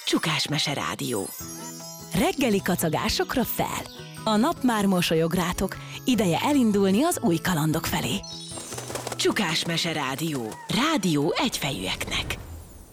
Csukásmese Rádió. Reggeli kacagásokra fel. A nap már mosolyog rátok, ideje elindulni az új kalandok felé. Csukásmese Rádió. Rádió egyfejűeknek.